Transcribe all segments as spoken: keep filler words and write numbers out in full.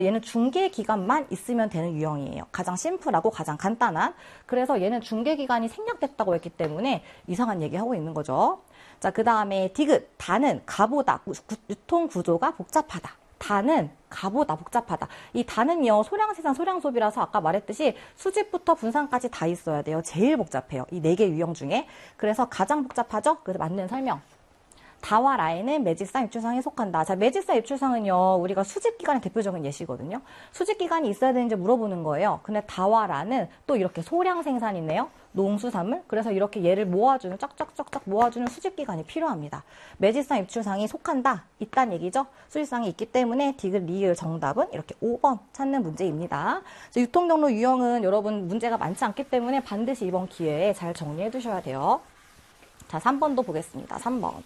얘는 중개기간만 있으면 되는 유형이에요. 가장 심플하고 가장 간단한. 그래서 얘는 중개기간이 생략됐다고 했기 때문에 이상한 얘기하고 있는 거죠. 자, 그 다음에 디귿, 다는 가보다, 유통구조가 복잡하다. 다는 가보다 복잡하다. 이 다는요, 소량생산, 소량소비라서 아까 말했듯이 수집부터 분산까지 다 있어야 돼요. 제일 복잡해요. 이 네 개 유형 중에. 그래서 가장 복잡하죠? 그래서 맞는 설명. 다와 라에는 매직상, 입출상에 속한다. 자, 매직상, 입출상은요, 우리가 수집기간의 대표적인 예시거든요. 수집기간이 있어야 되는지 물어보는 거예요. 근데 다와 라는 또 이렇게 소량 생산이네요. 농수산물. 그래서 이렇게 얘를 모아주는, 쫙쫙쫙쫙 모아주는 수집기간이 필요합니다. 매직상, 입출상이 속한다. 있단 얘기죠. 수집상이 있기 때문에 디귿, 리을 정답은 이렇게 오 번 찾는 문제입니다. 유통경로 유형은 여러분 문제가 많지 않기 때문에 반드시 이번 기회에 잘 정리해 두셔야 돼요. 자, 삼 번도 보겠습니다. 삼 번.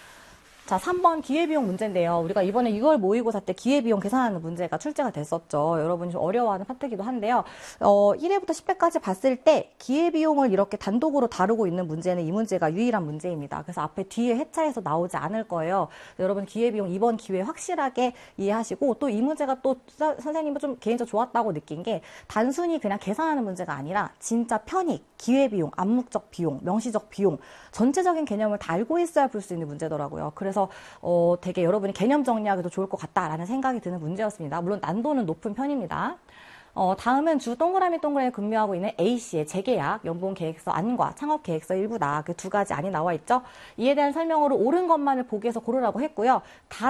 자, 삼 번 기회비용 문제인데요. 우리가 이번에 유월 모의고사 때 기회비용 계산하는 문제가 출제가 됐었죠. 여러분이 좀 어려워하는 파트이기도 한데요. 어, 일 회부터 십 회까지 봤을 때 기회비용을 이렇게 단독으로 다루고 있는 문제는 이 문제가 유일한 문제입니다. 그래서 앞에 뒤에 해차에서 나오지 않을 거예요. 여러분 기회비용 이번 기회 확실하게 이해하시고, 또 이 문제가 또 서, 선생님은 좀 개인적으로 좋았다고 느낀 게 단순히 그냥 계산하는 문제가 아니라 진짜 편익, 기회비용, 암묵적 비용, 명시적 비용, 전체적인 개념을 다 알고 있어야 볼 수 있는 문제더라고요. 그래서 어, 되게 여러분이 개념 정리하기도 좋을 것 같다라는 생각이 드는 문제였습니다. 물론 난도는 높은 편입니다. 어, 다음은 주 동그라미 동그라미 근무하고 있는 A씨의 재계약, 연봉계획서 안과 창업계획서 일부다. 그 두 가지 안이 나와 있죠. 이에 대한 설명으로 옳은 것만을 보기에서 고르라고 했고요.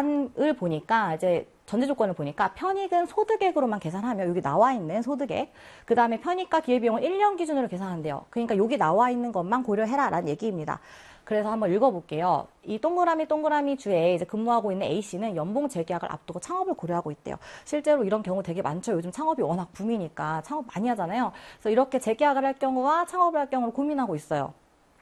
단을 보니까 이제 전제 조건을 보니까 편익은 소득액으로만 계산하면 여기 나와 있는 소득액, 그 다음에 편익과 기회비용을 일 년 기준으로 계산한대요. 그러니까 여기 나와 있는 것만 고려해라라는 얘기입니다. 그래서 한번 읽어볼게요. 이 동그라미 동그라미 주에 이제 근무하고 있는 A씨는 연봉 재계약을 앞두고 창업을 고려하고 있대요. 실제로 이런 경우 되게 많죠. 요즘 창업이 워낙 붐이니까 창업 많이 하잖아요. 그래서 이렇게 재계약을 할 경우와 창업을 할 경우를 고민하고 있어요.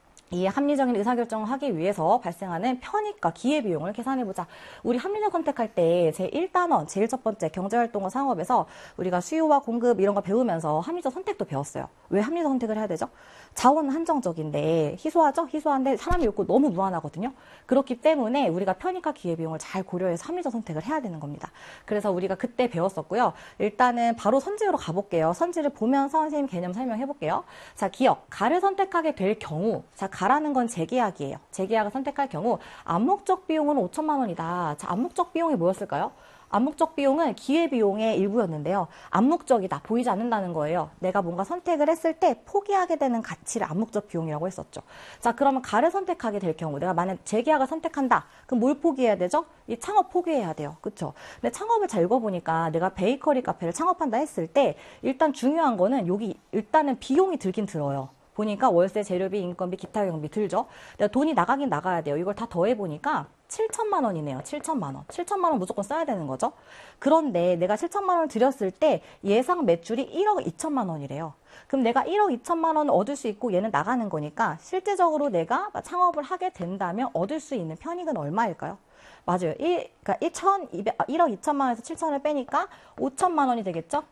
이 합리적인 의사결정을 하기 위해서 발생하는 편익과 기회비용을 계산해보자. 우리 합리적 선택할 때 제일 단원, 제일 첫 번째 경제활동과 상업에서 우리가 수요와 공급 이런 거 배우면서 합리적 선택도 배웠어요. 왜 합리적 선택을 해야 되죠? 자원은 한정적인데 희소하죠? 희소한데 사람이 없고 너무 무한하거든요. 그렇기 때문에 우리가 편익과 기회비용을 잘 고려해서 합리적 선택을 해야 되는 겁니다. 그래서 우리가 그때 배웠었고요. 일단은 바로 선지로 가볼게요. 선지를 보면서 선생님 개념 설명해볼게요. 자, 기억. 가를 선택하게 될 경우, 자, 가라는 건 재계약이에요. 재계약을 선택할 경우 암묵적 비용은 오천만 원이다. 자, 암묵적 비용이 뭐였을까요? 암묵적 비용은 기회비용의 일부였는데요. 암묵적이다. 보이지 않는다는 거예요. 내가 뭔가 선택을 했을 때 포기하게 되는 가치를 암묵적 비용이라고 했었죠. 자, 그러면 가를 선택하게 될 경우 내가 만약 재계약을 선택한다. 그럼 뭘 포기해야 되죠? 이 창업 포기해야 돼요. 그쵸? 근데 창업을 잘 읽어보니까 내가 베이커리 카페를 창업한다 했을 때 일단 중요한 거는 여기 일단은 비용이 들긴 들어요. 보니까 월세, 재료비, 인건비, 기타 경비 들죠? 내가 돈이 나가긴 나가야 돼요. 이걸 다 더해보니까 칠천만 원이네요. 칠천만 원. 칠천만 원 무조건 써야 되는 거죠. 그런데 내가 칠천만 원을 들였을 때 예상 매출이 일억 이천만 원이래요. 그럼 내가 일억 이천만 원을 얻을 수 있고 얘는 나가는 거니까 실제적으로 내가 창업을 하게 된다면 얻을 수 있는 편익은 얼마일까요? 맞아요. 일, 그러니까 일억 이천만 원에서 칠천을 빼니까 오천만 원이 되겠죠?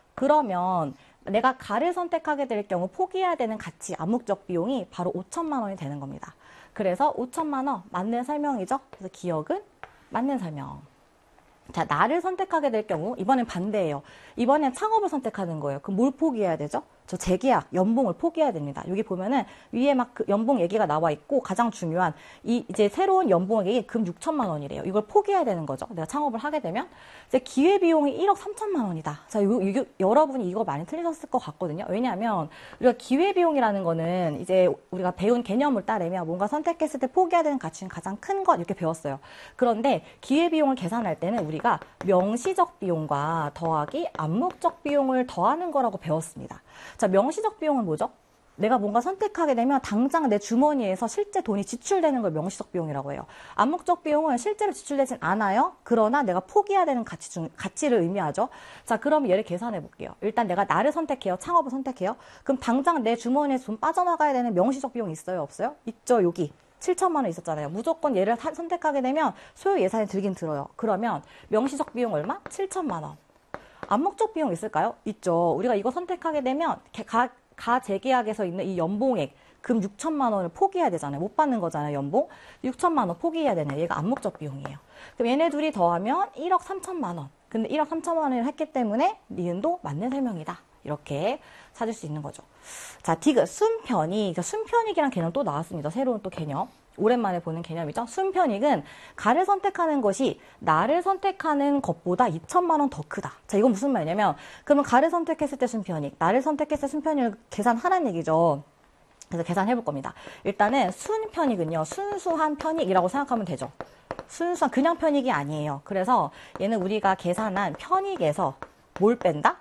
그러면 내가 가를 선택하게 될 경우 포기해야 되는 가치, 암묵적 비용이 바로 오천만 원이 되는 겁니다. 그래서 오천만 원 맞는 설명이죠. 그래서 기억은 맞는 설명. 자, 나를 선택하게 될 경우 이번엔 반대예요. 이번엔 창업을 선택하는 거예요. 그럼 뭘 포기해야 되죠? 저 재계약, 연봉을 포기해야 됩니다. 여기 보면은 위에 막 그 연봉 얘기가 나와 있고 가장 중요한 이 이제 새로운 연봉액이 금 육천만 원이래요. 이걸 포기해야 되는 거죠. 내가 창업을 하게 되면 이제 기회비용이 일억 삼천만 원이다. 자, 요, 요, 여러분이 이거 많이 틀리셨을 것 같거든요. 왜냐하면 우리가 기회비용이라는 거는 이제 우리가 배운 개념을 따르면 뭔가 선택했을 때 포기해야 되는 가치는 가장 큰 것 이렇게 배웠어요. 그런데 기회비용을 계산할 때는 우리가 명시적 비용과 더하기 암묵적 비용을 더하는 거라고 배웠습니다. 자, 명시적 비용은 뭐죠? 내가 뭔가 선택하게 되면 당장 내 주머니에서 실제 돈이 지출되는 걸 명시적 비용이라고 해요. 암묵적 비용은 실제로 지출되진 않아요. 그러나 내가 포기해야 되는 가치 중, 가치를 의미하죠. 자, 그럼 얘를 계산해 볼게요. 일단 내가 나를 선택해요. 창업을 선택해요. 그럼 당장 내 주머니에서 돈 빠져나가야 되는 명시적 비용이 있어요? 없어요? 있죠, 여기. 칠천만 원 있었잖아요. 무조건 얘를 선택하게 되면 소요 예산이 들긴 들어요. 그러면 명시적 비용 얼마? 칠천만 원. 암묵적 비용 있을까요? 있죠. 우리가 이거 선택하게 되면 가, 가 재계약에서 있는 이 연봉액 금 육천만 원을 포기해야 되잖아요. 못 받는 거잖아요, 연봉. 육천만 원 포기해야 되네. 얘가 암묵적 비용이에요. 그럼 얘네 둘이 더하면 일억 삼천만 원. 근데 일억 삼천만 원을 했기 때문에 니은도 맞는 설명이다. 이렇게 찾을 수 있는 거죠. 자, 디귿, 순편익. 순편익이란 개념 또 나왔습니다. 새로운 또 개념. 오랜만에 보는 개념이죠. 순편익은 가를 선택하는 것이 나를 선택하는 것보다 이천만 원 더 크다. 자, 이건 무슨 말이냐면, 그러면 가를 선택했을 때 순편익, 나를 선택했을 때 순편익을 계산하라는 얘기죠. 그래서 계산해 볼 겁니다. 일단은 순편익은요, 순수한 편익이라고 생각하면 되죠. 순수한 그냥 편익이 아니에요. 그래서 얘는 우리가 계산한 편익에서 뭘 뺀다?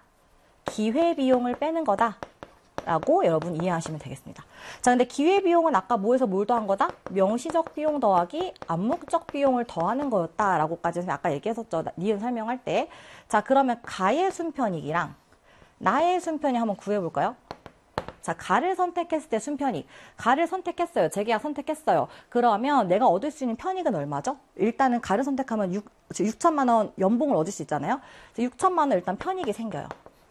기회비용을 빼는 거다. 라고 여러분 이해하시면 되겠습니다. 자, 근데 기회비용은 아까 뭐에서 뭘 더한 거다? 명시적 비용 더하기 암묵적 비용을 더하는 거였다라고까지 아까 얘기했었죠. 니은 설명할 때. 자, 그러면 가의 순편익이랑 나의 순편익 한번 구해볼까요? 자, 가를 선택했을 때 순편익. 가를 선택했어요. 재계약 선택했어요. 그러면 내가 얻을 수 있는 편익은 얼마죠? 일단은 가를 선택하면 육천만 원 연봉을 얻을 수 있잖아요. 육천만 원 일단 편익이 생겨요.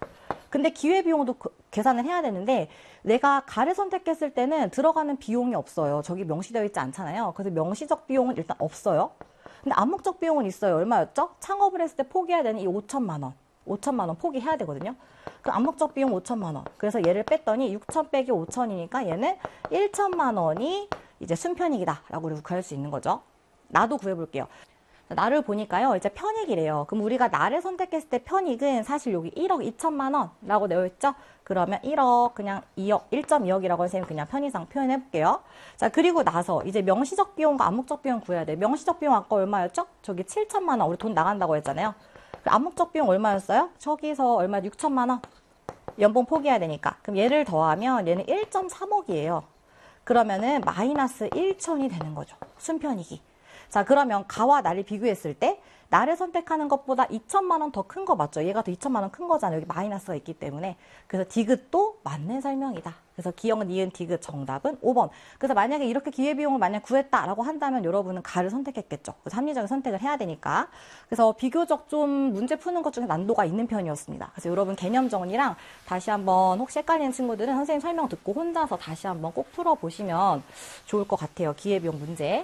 근데 기회비용도 계산을 해야 되는데 내가 가를 선택했을 때는 들어가는 비용이 없어요. 저기 명시되어 있지 않잖아요. 그래서 명시적 비용은 일단 없어요. 근데 암묵적 비용은 있어요. 얼마였죠? 창업을 했을 때 포기해야 되는 이 오천만 원. 오천만 원 포기해야 되거든요. 그 암묵적 비용 오천만 원. 그래서 얘를 뺐더니 육천 빼기 오천이니까 얘는 일천만 원이 이제 순편익이다 라고 우리 구할 수 있는 거죠. 나도 구해볼게요. 나를 보니까요, 이제 편익이래요. 그럼 우리가 나를 선택했을 때 편익은 사실 여기 일억 이천만 원라고 되어 있죠? 그러면 일억, 그냥 이억, 일 점 이억이라고 선생님 그냥 편의상 표현해 볼게요. 자, 그리고 나서 이제 명시적 비용과 암묵적 비용 구해야 돼. 명시적 비용 아까 얼마였죠? 저기 칠천만 원, 우리 돈 나간다고 했잖아요. 암묵적 비용 얼마였어요? 저기서 얼마? 육천만 원. 연봉 포기해야 되니까. 그럼 얘를 더하면 얘는 일 점 삼억이에요. 그러면은 마이너스 일천이 되는 거죠. 순편익이. 자, 그러면 가와 나를 비교했을 때 나를 선택하는 것보다 이천만 원 더 큰 거 맞죠? 얘가 더 이천만 원 큰 거잖아요. 여기 마이너스가 있기 때문에. 그래서 디귿도 맞는 설명이다. 그래서 기억, 니은, 디귿 정답은 오 번. 그래서 만약에 이렇게 기회비용을 만약 구했다라고 한다면 여러분은 가를 선택했겠죠. 그래서 합리적인 선택을 해야 되니까. 그래서 비교적 좀 문제 푸는 것 중에 난도가 있는 편이었습니다. 그래서 여러분 개념 정리랑 다시 한번 혹시 헷갈리는 친구들은 선생님 설명 듣고 혼자서 다시 한번 꼭 풀어보시면 좋을 것 같아요. 기회비용 문제.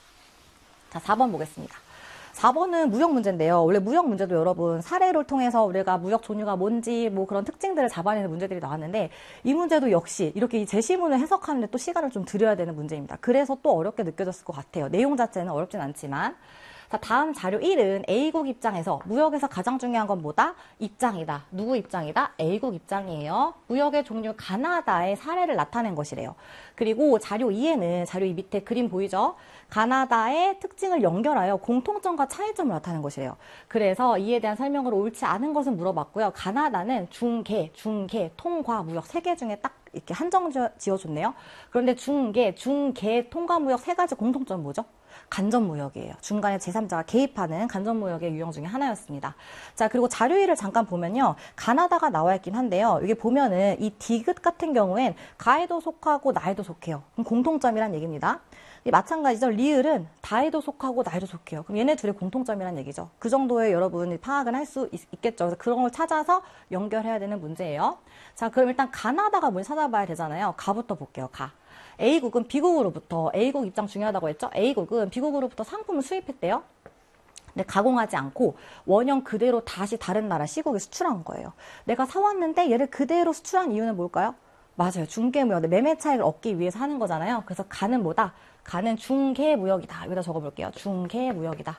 자, 사 번 보겠습니다. 사 번은 무역 문제인데요. 원래 무역 문제도 여러분 사례를 통해서 우리가 무역 종류가 뭔지 뭐 그런 특징들을 잡아내는 문제들이 나왔는데 이 문제도 역시 이렇게 이 제시문을 해석하는데 또 시간을 좀 들여야 되는 문제입니다. 그래서 또 어렵게 느껴졌을 것 같아요. 내용 자체는 어렵진 않지만. 자, 다음 자료 일은 A국 입장에서 무역에서 가장 중요한 건 뭐다? 입장이다. 누구 입장이다? A국 입장이에요. 무역의 종류 가나다의 사례를 나타낸 것이래요. 그리고 자료 이에는 자료 이 밑에 그림 보이죠? 가나다의 특징을 연결하여 공통점과 차이점을 나타낸 것이래요. 그래서 이에 대한 설명으로 옳지 않은 것은 물어봤고요. 가나다는 중개, 중개, 통과, 무역 세 개 중에 딱 이렇게 한정 지어줬네요. 그런데 중개, 중개, 통과, 무역 세 가지 공통점 뭐죠? 간접무역이에요. 중간에 제삼자가 개입하는 간접무역의 유형 중에 하나였습니다. 자, 그리고 자료 일을 잠깐 보면요. 가나다가 나와 있긴 한데요. 여기 보면은 이 디귿 같은 경우엔 가에도 속하고 나에도 속해요. 그럼 공통점이란 얘기입니다. 마찬가지죠. 리을은 다에도 속하고 나에도 속해요. 그럼 얘네 둘의 공통점이란 얘기죠. 그 정도의 여러분 파악은 할 수 있겠죠. 그래서 그런 걸 찾아서 연결해야 되는 문제예요. 자, 그럼 일단 가나다가 뭘 찾아봐야 되잖아요. 가부터 볼게요. 가. A국은 B국으로부터, A국 입장 중요하다고 했죠? A국은 B국으로부터 상품을 수입했대요. 근데 가공하지 않고 원형 그대로 다시 다른 나라 C국에 수출한 거예요. 내가 사왔는데 얘를 그대로 수출한 이유는 뭘까요? 맞아요. 중개무역. 매매 차익을 얻기 위해서 하는 거잖아요. 그래서 가는 뭐다? 가는 중개무역이다. 여기다 적어볼게요. 중개무역이다.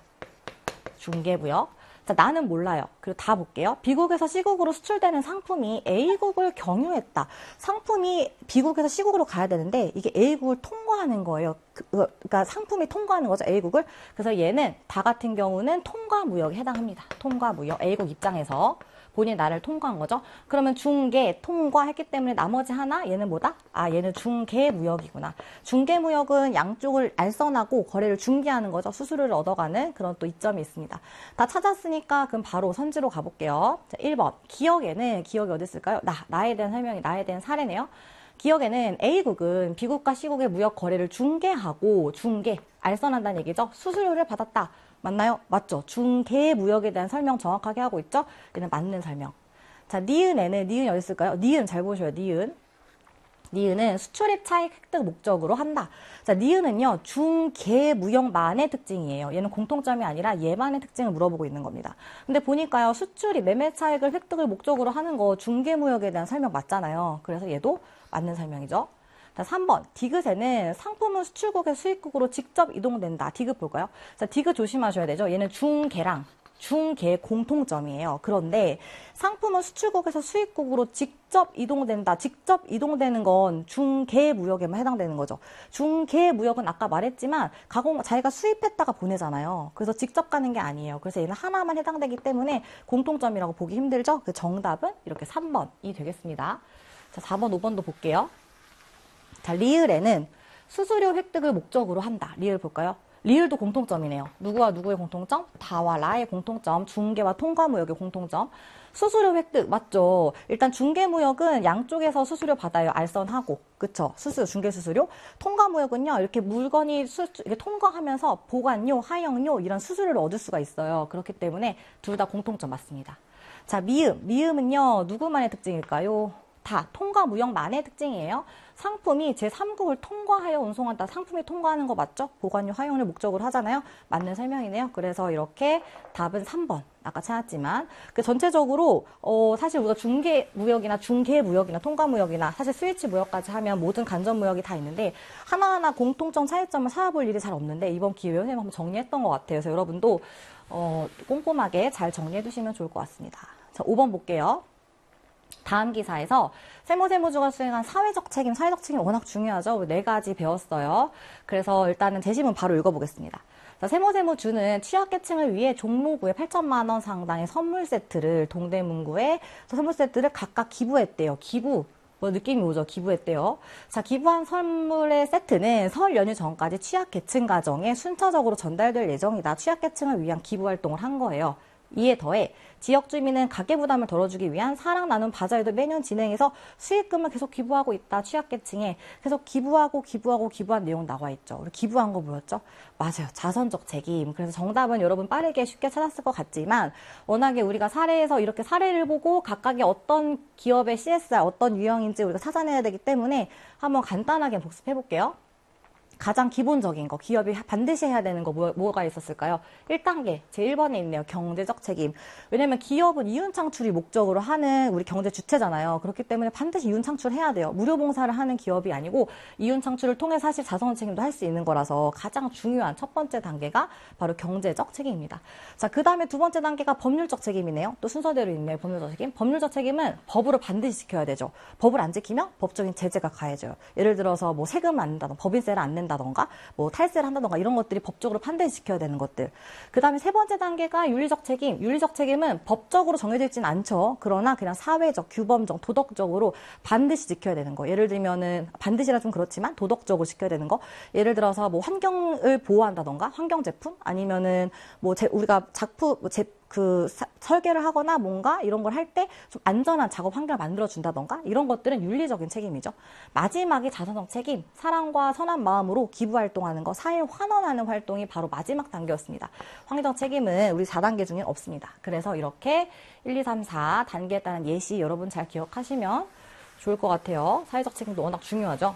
중개무역. 자, 나는 몰라요. 그리고 다 볼게요. B국에서 C국으로 수출되는 상품이 A국을 경유했다. 상품이 B국에서 C국으로 가야 되는데 이게 A국을 통과하는 거예요. 그, 그러니까 상품이 통과하는 거죠. A국을. 그래서 얘는 다 같은 경우는 통과무역에 해당합니다. 통과무역. A국 입장에서 본인 나라를 통과한 거죠. 그러면 중개, 통과했기 때문에 나머지 하나 얘는 뭐다? 아, 얘는 중개무역이구나. 중개무역은 양쪽을 알선하고 거래를 중개하는 거죠. 수수료를 얻어가는 그런 또 이점이 있습니다. 다 찾았으니까 그럼 바로 선지로 가볼게요. 자, 일 번. 기억에는 기억이 어디 있을까요? 나, 나에 대한 설명이 나에 대한 사례네요. 기억에는 A국은 B국과 C국의 무역 거래를 중개하고 중개, 알선한다는 얘기죠. 수수료를 받았다. 맞나요? 맞죠? 중개 무역에 대한 설명 정확하게 하고 있죠? 얘는 맞는 설명. 자, 니은에는, 니은이 어디 있을까요? 니은 잘 보셔요, 니은. 니은은 수출입 차익 획득 목적으로 한다. 자, 니은은요, 중개무역만의 특징이에요. 얘는 공통점이 아니라 얘만의 특징을 물어보고 있는 겁니다. 근데 보니까요, 수출입 매매 차익을 획득을 목적으로 하는 거 중개무역에 대한 설명 맞잖아요. 그래서 얘도 맞는 설명이죠. 자, 삼 번. 디귿에는 상품은 수출국의 수입국으로 직접 이동된다. 디귿 볼까요? 자, 디귿 조심하셔야 되죠. 얘는 중개랑 중개 공통점이에요. 그런데 상품은 수출국에서 수입국으로 직접 이동된다. 직접 이동되는 건 중개무역에만 해당되는 거죠. 중개무역은 아까 말했지만 가공 자기가 수입했다가 보내잖아요. 그래서 직접 가는 게 아니에요. 그래서 얘는 하나만 해당되기 때문에 공통점이라고 보기 힘들죠. 그 정답은 이렇게 삼 번이 되겠습니다. 자, 사 번, 오 번도 볼게요. 자, 리을에는 수수료 획득을 목적으로 한다. 리을 볼까요? 리을도 공통점이네요. 누구와 누구의 공통점? 다와 라의 공통점, 중개와 통과무역의 공통점. 수수료 획득 맞죠? 일단 중개무역은 양쪽에서 수수료 받아요. 알선하고, 그쵸? 수수료, 중개수수료. 통과무역은요, 이렇게 물건이 수, 이렇게 통과하면서 보관료, 하역료 이런 수수료를 얻을 수가 있어요. 그렇기 때문에 둘 다 공통점 맞습니다. 자, 미음, 미음은요, 누구만의 특징일까요? 다 통과무역만의 특징이에요. 상품이 제삼 국을 통과하여 운송한다. 상품이 통과하는 거 맞죠? 보관료, 하용을 목적으로 하잖아요. 맞는 설명이네요. 그래서 이렇게 답은 삼 번. 아까 찾았지만 그 전체적으로 어 사실 우리가 중개무역이나 중개무역이나 통과무역이나 사실 스위치 무역까지 하면 모든 간접무역이 다 있는데 하나하나 공통점 차이점을 찾아볼 일이 잘 없는데 이번 기회에 선생님 한번 정리했던 것 같아요. 그래서 여러분도 어 꼼꼼하게 잘 정리해 두시면 좋을 것 같습니다. 자, 오 번 볼게요. 다음 기사에서 세무세무주가 수행한 사회적 책임, 사회적 책임 워낙 중요하죠. 네 가지 배웠어요. 그래서 일단은 제시문 바로 읽어보겠습니다. 자, 세무세무주는 취약계층을 위해 종로구에 팔천만 원 상당의 선물 세트를 동대문구에 선물 세트를 각각 기부했대요. 기부. 뭐 느낌이 오죠? 기부했대요. 자, 기부한 선물의 세트는 설 연휴 전까지 취약계층 가정에 순차적으로 전달될 예정이다. 취약계층을 위한 기부 활동을 한 거예요. 이에 더해 지역 주민은 가계 부담을 덜어주기 위한 사랑 나눔 바자회도 매년 진행해서 수익금을 계속 기부하고 있다. 취약계층에 계속 기부하고 기부하고 기부한 내용 나와 있죠. 우리 기부한 거 뭐였죠? 맞아요. 자선적 책임. 그래서 정답은 여러분 빠르게 쉽게 찾았을 것 같지만 워낙에 우리가 사례에서 이렇게 사례를 보고 각각의 어떤 기업의 씨에스알 어떤 유형인지 우리가 찾아내야 되기 때문에 한번 간단하게 복습해 볼게요. 가장 기본적인 거, 기업이 반드시 해야 되는 거 뭐, 뭐가 있었을까요? 일 단계, 제일 번에 있네요. 경제적 책임. 왜냐면 기업은 이윤 창출이 목적으로 하는 우리 경제 주체잖아요. 그렇기 때문에 반드시 이윤 창출해야 돼요. 무료 봉사를 하는 기업이 아니고 이윤 창출을 통해 사실 자선 책임도 할 수 있는 거라서 가장 중요한 첫 번째 단계가 바로 경제적 책임입니다. 자, 그 다음에 두 번째 단계가 법률적 책임이네요. 또 순서대로 있네요. 법률적 책임. 법률적 책임은 법으로 반드시 지켜야 되죠. 법을 안 지키면 법적인 제재가 가해져요. 예를 들어서 뭐 세금을 안 낸다던가 법인세를 안 낸다 다던가 뭐 탈세를 한다던가 이런 것들이 법적으로 판단시 지켜야 되는 것들. 그 다음에 세 번째 단계가 윤리적 책임. 윤리적 책임은 법적으로 정해져 있진 않죠. 그러나 그냥 사회적, 규범적, 도덕적으로 반드시 지켜야 되는 거. 예를 들면은 반드시라 좀 그렇지만 도덕적으로 지켜야 되는 거. 예를 들어서 뭐 환경을 보호한다던가 환경 제품 아니면은 뭐 제, 우리가 작품 뭐 제, 그 사, 설계를 하거나 뭔가 이런 걸 할 때 좀 안전한 작업 환경을 만들어준다던가 이런 것들은 윤리적인 책임이죠. 마지막이 자선적 책임, 사랑과 선한 마음으로 기부활동하는 거, 사회 환원하는 활동이 바로 마지막 단계였습니다. 환경적 책임은 우리 사 단계 중에 없습니다. 그래서 이렇게 일, 이, 삼, 사 단계에 따른 예시 여러분 잘 기억하시면 좋을 것 같아요. 사회적 책임도 워낙 중요하죠.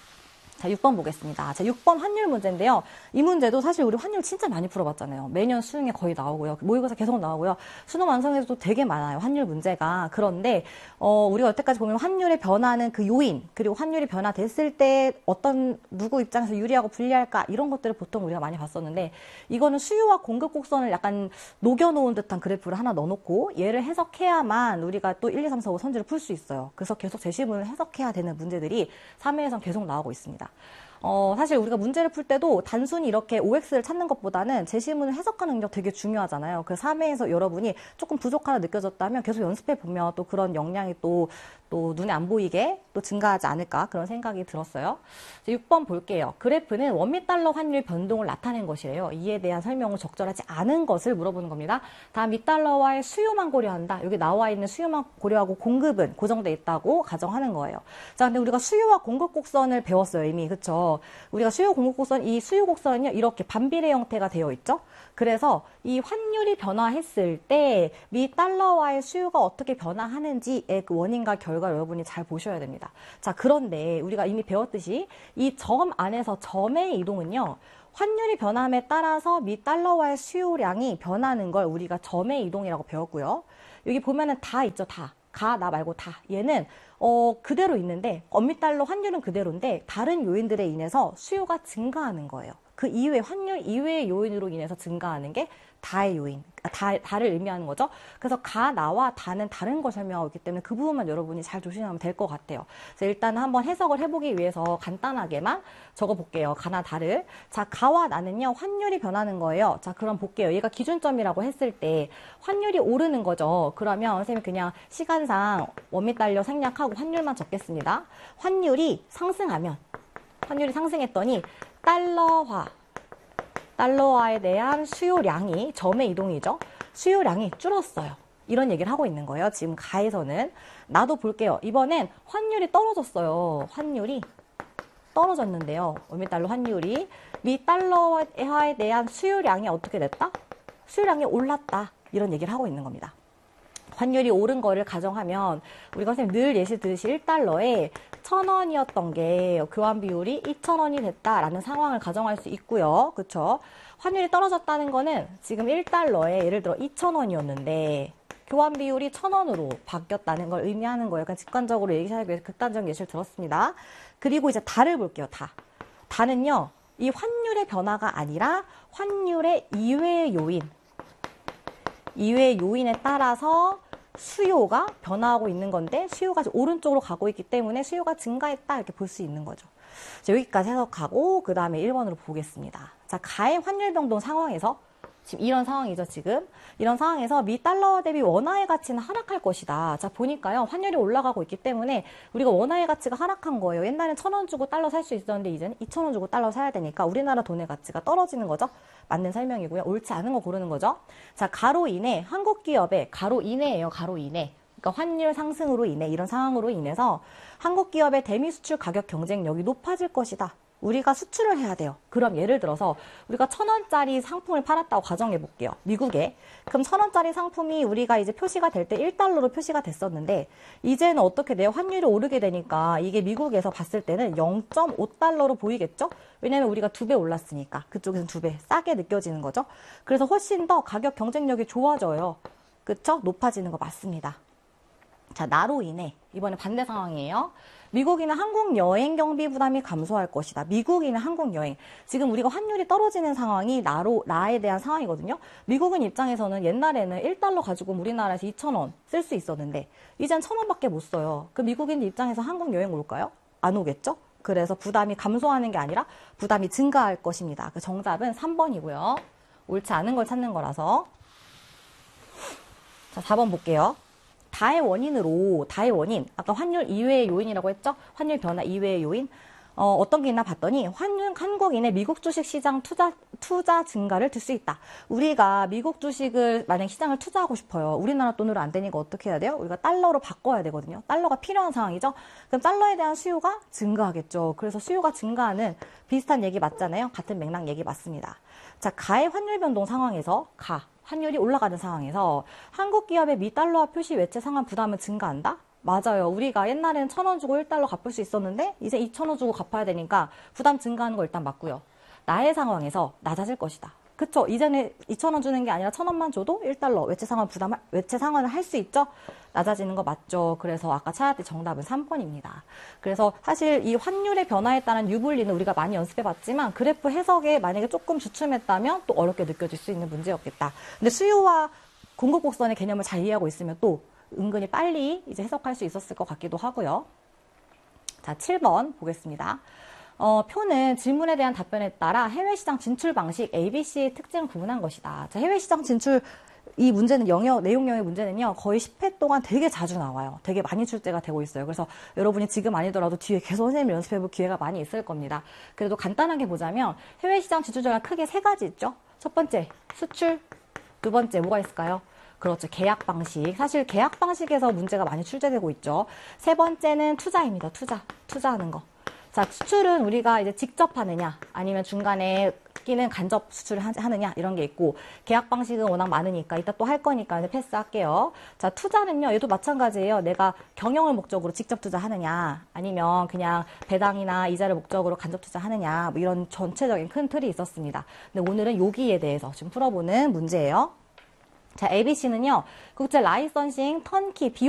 자, 육 번 보겠습니다. 자, 육 번 환율 문제인데요. 이 문제도 사실 우리 환율 진짜 많이 풀어봤잖아요. 매년 수능에 거의 나오고요. 모의고사 계속 나오고요. 수능 완성에서도 되게 많아요. 환율 문제가. 그런데 어, 우리가 여태까지 보면 환율의 변화는 그 요인, 그리고 환율이 변화됐을 때 어떤 누구 입장에서 유리하고 불리할까 이런 것들을 보통 우리가 많이 봤었는데 이거는 수요와 공급 곡선을 약간 녹여놓은 듯한 그래프를 하나 넣어놓고 얘를 해석해야만 우리가 또 일, 이, 삼, 사, 오 선지를 풀 수 있어요. 그래서 계속 제시문을 해석해야 되는 문제들이 삼 회에선 계속 나오고 있습니다. 어, 사실 우리가 문제를 풀 때도 단순히 이렇게 오엑스를 찾는 것보다는 제시문을 해석하는 능력 되게 중요하잖아요. 그 삼 회에서 여러분이 조금 부족하다 느껴졌다면 계속 연습해 보면 또 그런 역량이 또, 또 눈에 안 보이게 또 증가하지 않을까 그런 생각이 들었어요. 육 번 볼게요. 그래프는 원미 달러 환율 변동을 나타낸 것이래요. 이에 대한 설명을 적절하지 않은 것을 물어보는 겁니다. 다음 미 달러와의 수요만 고려한다. 여기 나와 있는 수요만 고려하고 공급은 고정돼 있다고 가정하는 거예요. 자, 근데 우리가 수요와 공급 곡선을 배웠어요. 이미. 그쵸? 거죠. 우리가 수요 공급 곡선, 이 수요 곡선은요, 이렇게 반비례 형태가 되어 있죠. 그래서 이 환율이 변화했을 때 미 달러와의 수요가 어떻게 변화하는지의 그 원인과 결과 여러분이 잘 보셔야 됩니다. 자, 그런데 우리가 이미 배웠듯이 이 점 안에서 점의 이동은요, 환율이 변함에 따라서 미 달러와의 수요량이 변하는 걸 우리가 점의 이동이라고 배웠고요. 여기 보면은 다 있죠, 다. 가, 나 말고 다. 얘는 어, 그대로 있는데 엄미달러 환율은 그대로인데 다른 요인들에 인해서 수요가 증가하는 거예요. 그 이외, 환율 이외의 요인으로 인해서 증가하는 게 다의 요인, 다, 다를 의미하는 거죠. 그래서 가, 나와 다는 다른 걸 설명하고 있기 때문에 그 부분만 여러분이 잘 조심하면 될 것 같아요. 그래서 일단 한번 해석을 해보기 위해서 간단하게만 적어볼게요. 가나 다를. 자, 가와 나는요, 환율이 변하는 거예요. 자, 그럼 볼게요. 얘가 기준점이라고 했을 때 환율이 오르는 거죠. 그러면 선생님이 그냥 시간상 원미달러 생략하고 환율만 적겠습니다. 환율이 상승하면, 환율이 상승했더니 달러화, 달러화에 대한 수요량이, 점의 이동이죠. 수요량이 줄었어요. 이런 얘기를 하고 있는 거예요. 지금 가에서는. 나도 볼게요. 이번엔 환율이 떨어졌어요. 환율이 떨어졌는데요. 원미달러 환율이 미 달러화에 대한 수요량이 어떻게 됐다? 수요량이 올랐다. 이런 얘기를 하고 있는 겁니다. 환율이 오른 거를 가정하면 우리가 선생님 늘 예시 들으시 일 달러에 천 원이었던 게 교환 비율이 이천 원이 됐다라는 상황을 가정할 수 있고요. 그렇죠? 환율이 떨어졌다는 거는 지금 일 달러에 예를 들어 이천 원이었는데 교환 비율이 천 원으로 바뀌었다는 걸 의미하는 거예요. 약간 직관적으로 얘기하기 위해서 극단적 예시를 들었습니다. 그리고 이제 다를 볼게요. 다. 다는요. 이 환율의 변화가 아니라 환율의 이외의 요인, 이외의 요인에 따라서 수요가 변화하고 있는 건데 수요가 오른쪽으로 가고 있기 때문에 수요가 증가했다 이렇게 볼 수 있는 거죠. 자, 여기까지 해석하고 그 다음에 일 번으로 보겠습니다. 자, 가의 환율 변동 상황에서 지금 이런 상황이죠, 지금. 이런 상황에서 미 달러 대비 원화의 가치는 하락할 것이다. 자, 보니까요, 환율이 올라가고 있기 때문에 우리가 원화의 가치가 하락한 거예요. 옛날엔 천 원 주고 달러 살 수 있었는데 이제는 이천 원 주고 달러 사야 되니까 우리나라 돈의 가치가 떨어지는 거죠. 맞는 설명이고요. 옳지 않은 거 고르는 거죠. 자, 가로 인해 한국 기업의 가로 인해예요. 가로 인해. 그러니까 환율 상승으로 인해 이런 상황으로 인해서 한국 기업의 대미 수출 가격 경쟁력이 높아질 것이다. 우리가 수출을 해야 돼요. 그럼 예를 들어서 우리가 천 원짜리 상품을 팔았다고 가정해 볼게요. 미국에. 그럼 천 원짜리 상품이 우리가 이제 표시가 될 때 일 달러로 표시가 됐었는데 이제는 어떻게 돼요? 환율이 오르게 되니까 이게 미국에서 봤을 때는 영 점 오 달러로 보이겠죠? 왜냐면 우리가 두 배 올랐으니까. 그쪽에서는 두 배 싸게 느껴지는 거죠. 그래서 훨씬 더 가격 경쟁력이 좋아져요. 그쵸? 높아지는 거 맞습니다. 자, 나로 인해 이번에 반대 상황이에요. 미국인은 항공 여행 경비 부담이 감소할 것이다. 미국인은 항공 여행. 지금 우리가 환율이 떨어지는 상황이 나로, 나에 대한 상황이거든요. 미국인 입장에서는 옛날에는 일 달러 가지고 우리나라에서 이천 원 쓸 수 있었는데 이젠 천 원밖에 못 써요. 그 미국인 입장에서 항공 여행 올까요? 안 오겠죠? 그래서 부담이 감소하는 게 아니라 부담이 증가할 것입니다. 그 정답은 삼 번이고요. 옳지 않은 걸 찾는 거라서. 자, 사 번 볼게요. 다의 원인으로, 다의 원인, 아까 환율 이외의 요인이라고 했죠? 환율 변화 이외의 요인. 어, 어떤 게 있나 봤더니 환율, 한국인의 미국 주식 시장 투자, 투자 증가를 들 수 있다. 우리가 미국 주식을 만약 시장을 투자하고 싶어요. 우리나라 돈으로 안 되니까 어떻게 해야 돼요? 우리가 달러로 바꿔야 되거든요. 달러가 필요한 상황이죠? 그럼 달러에 대한 수요가 증가하겠죠. 그래서 수요가 증가하는 비슷한 얘기 맞잖아요. 같은 맥락 얘기 맞습니다. 자, 가의 환율 변동 상황에서 가. 환율이 올라가는 상황에서 한국 기업의 미 달러화 표시 외채 상환 부담은 증가한다? 맞아요. 우리가 옛날에는 천 원 주고 일 달러 갚을 수 있었는데 이제 이천 원 주고 갚아야 되니까 부담 증가하는 거 일단 맞고요. 나의 상황에서 낮아질 것이다. 그쵸? 이전에 이천 원 주는 게 아니라 천 원만 줘도 일 달러 외채 상환 부담, 외채 상환을 할 수 있죠? 낮아지는 거 맞죠? 그래서 아까 찾았던 정답은 삼 번입니다. 그래서 사실 이 환율의 변화에 따른 유불리는 우리가 많이 연습해 봤지만 그래프 해석에 만약에 조금 주춤했다면 또 어렵게 느껴질 수 있는 문제였겠다. 근데 수요와 공급 곡선의 개념을 잘 이해하고 있으면 또 은근히 빨리 이제 해석할 수 있었을 것 같기도 하고요. 자, 칠 번 보겠습니다. 어, 표는 질문에 대한 답변에 따라 해외시장 진출 방식 에이비씨의 특징을 구분한 것이다. 자, 해외시장 진출 이 문제는 영역, 내용형의 문제는요, 거의 십 회 동안 되게 자주 나와요. 되게 많이 출제가 되고 있어요. 그래서 여러분이 지금 아니더라도 뒤에 계속 선생님이 연습해 볼 기회가 많이 있을 겁니다. 그래도 간단하게 보자면 해외시장 진출자가 크게 세 가지 있죠. 첫 번째, 수출. 두 번째, 뭐가 있을까요? 그렇죠. 계약 방식. 사실 계약 방식에서 문제가 많이 출제되고 있죠. 세 번째는 투자입니다. 투자. 투자하는 거. 자, 자, 수출은 우리가 이제 직접 하느냐, 아니면 중간에 끼는 간접 수출을 하느냐, 이런 게 있고, 계약 방식은 워낙 많으니까, 이따 또 할 거니까 패스할게요. 자, 투자는요, 얘도 마찬가지예요. 내가 경영을 목적으로 직접 투자하느냐, 아니면 그냥 배당이나 이자를 목적으로 간접 투자하느냐, 뭐 이런 전체적인 큰 틀이 있었습니다. 근데 오늘은 여기에 대해서 지금 풀어보는 문제예요. 자, 에이비씨는요, 국제 라이선싱 턴키 비용